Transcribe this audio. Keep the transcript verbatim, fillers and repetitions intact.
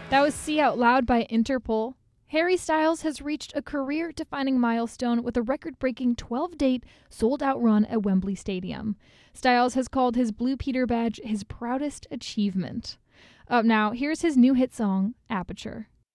That was See Out Loud by Interpol. Harry Styles has reached a career-defining milestone with a record-breaking twelve-date sold-out run at Wembley Stadium. Styles has called his Blue Peter badge his proudest achievement. Up now, here's his new hit song, Aperture.